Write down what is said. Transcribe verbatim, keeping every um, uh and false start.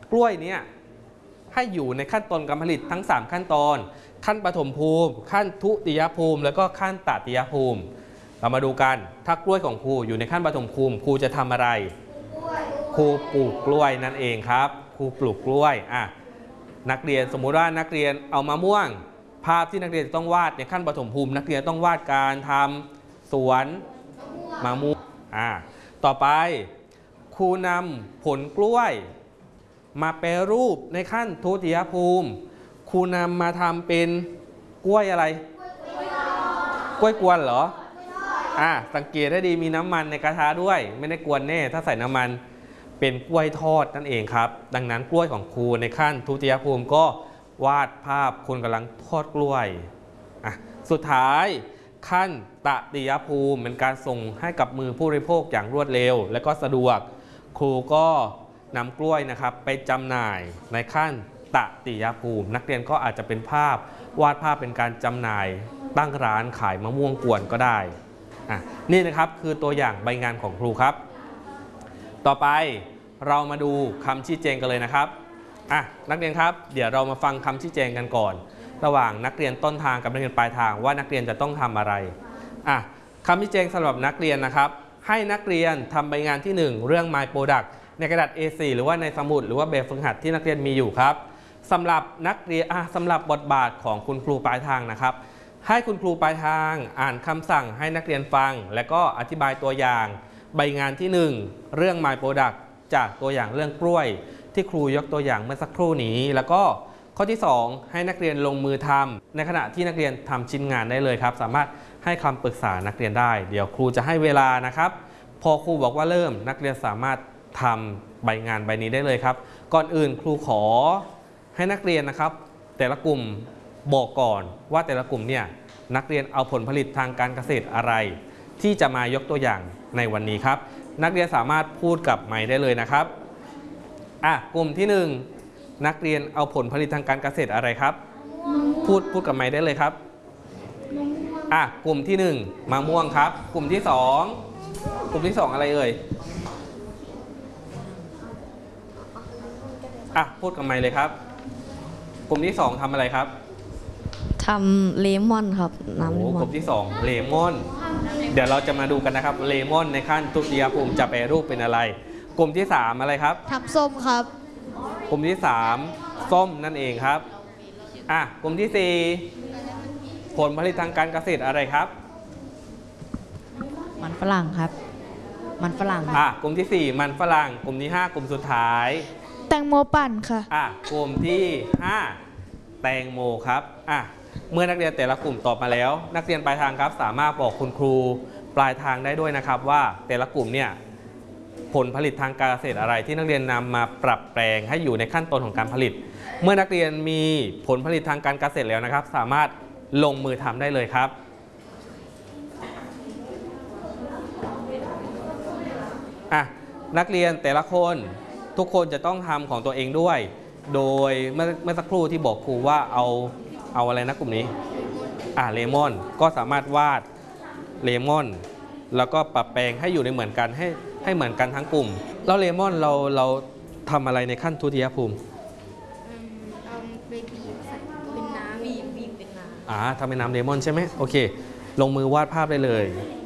กล้วยเนี่ยให้อยู่ในขั้นตอนการผลิตทั้งสามขั้นตอนขั้นปฐมภูมิขั้นทุติยภูมิแล้วก็ขั้นตติยภูมิเรามาดูกันถ้ากล้วยของครูอยู่ในขั้นปฐมภูมิครูจะทำอะไรครูปลูกกล้วยนั่นเองครับครูปลูกกล้วยอ่ะนักเรียนสมมุติว่านักเรียนเอามะม่วงภาพที่นักเรียนต้องวาดในขั้นปฐมภูมินักเรียนต้องวาดการทำสวนมะม่วงอ่ะต่อไปครูนำผลกล้วยมาแปรรูปในขั้นทุติยภูมิครูนำมาทำเป็นกล้วยอะไรกล้วยกวนเหรออ่ะสังเกตให้ดีมีน้ำมันในกระทะด้วยไม่ได้กวนแน่ถ้าใส่น้ำมันเป็นกล้วยทอดนั่นเองครับดังนั้นกล้วยของครูในขั้นทุติยภูมิก็วาดภาพคนกำลังทอดกล้วยอ่ะสุดท้ายขั้นตติยภูมิเป็นการส่งให้กับมือผู้บริโภคอย่างรวดเร็วและก็สะดวกครูก็นำกล้วยนะครับไปจำหน่ายในขั้นตติยภูมินักเรียนก็อาจจะเป็นภาพวาดภาพเป็นการจำหน่ายตั้งร้านขายมะม่วงกวนก็ได้อ่ะนี่นะครับคือตัวอย่างใบงานของครูครับต่อไปเรามาดูคำชี้แจงกันเลยนะครับอ่ะนักเรียนครับเดี๋ยวเรามาฟังคำชี้แจงกันก่อนระหว่างนักเรียนต้นทางกับนักเรียนปลายทางว่านักเรียนจะต้องทำอะไรอ่ะคำชี้แจงสำหรับนักเรียนนะครับให้นักเรียนทำใบงานที่หนึ่งเรื่อง My Product ในกระดาษ เอ โฟร์ หรือว่าในสมุดหรือว่าแบบฝึกหัดที่นักเรียนมีอยู่ครับสำหรับนักเรียนอ่ะสำหรับบทบาทของคุณครูปลายทางนะครับให้คุณครูปลายทางอ่านคำสั่งให้นักเรียนฟังและก็อธิบายตัวอย่างใบงานที่หนึ่งเรื่อง My Product จากตัวอย่างเรื่องกล้วยที่ครูยกตัวอย่างเมื่อสักครู่นี้แล้วก็ข้อที่สองให้นักเรียนลงมือทำในขณะที่นักเรียนทำชิ้นงานได้เลยครับสามารถให้คำปรึกษานักเรียนได้เดี๋ยวครูจะให้เวลานะครับพอครูบอกว่าเริ่มนักเรียนสามารถทำใบงานใบนี้ได้เลยครับก่อนอื่นครูขอให้นักเรียนนะครับแต่ละกลุ่มบอกก่อนว่าแต่ละกลุ่มเนี่ยนักเรียนเอาผลผลิตทางการเกษตรอะไรที่จะมายกตัวอย่างในวันนี้ครับนักเรียนสามารถพูดกับไมค์ได้เลยนะครับอ่ะกลุ่มที่หนึ่งนักเรียนเอาผลผลิตทางการเกษตรอะไรครับพูดพูดกับไมค์ได้เลยครับอ่ะกลุ่มที่หนึ่งมะม่วงครับกลุ่มที่สองกลุ่มที่สองอะไรเอ่ยอ่ะพูดกับไมค์เลยครับกลุ่มที่สองทำอะไรครับทำเลมอนครับน้ำเลมอนกลุ่มที่สองเลมอนเดี๋ยวเราจะมาดูกันนะครับเลมอนในขั้นทุติยภูมิจะแปรรูปเป็นอะไรกลุ่มที่สามอะไรครับทำส้มครับกลุ่มที่สามส้มนั่นเองครับอ่ะกลุ่มที่สี่ผลผลิตทางการเกษตรอะไรครับมันฝรั่งครับมันฝรั่งอ่ะกลุ่มที่สี่มันฝรั่งกลุ่มที่ห้ากลุ่มสุดท้ายแตงโมปั่นค่ะอ่ะกลุ่มที่ห้าแตงโมครับอ่ะเมื่อนักเรียนแต่ละกลุ่มตอบมาแล้วนักเรียนปลายทางครับสามารถบอกคุณครูปลายทางได้ด้วยนะครับว่าแต่ละกลุ่มเนี่ยผลผลิตทางการเกษตรอะไรที่นักเรียนนำมาปรับแปลงให้อยู่ในขั้นตอนของการผลิตเมื่อนักเรียนมีผลผลิตทางการเกษตรแล้วนะครับสามารถลงมือทำได้เลยครับอ่ะนักเรียนแต่ละคนทุกคนจะต้องทำของตัวเองด้วยโดยเมื่อเมื่อสักครู่ที่บอกครูว่าเอาเอาอะไรนะกลุ่มนี้อ่ะเลมอนก็สามารถวาดเลมอนแล้วก็ปรับแปลงให้อยู่ในเหมือนกันให้ให้เหมือนกันทั้งกลุ่มแล้วเลมอนเราเราทำอะไรในขั้นทุติยภูมิเอาไปบีบเป็นน้ำบีบบีบเป็นน้ำอ่าทำเป็นน้ำเลมอนใช่ไหมโอเคลงมือวาดภาพได้เลย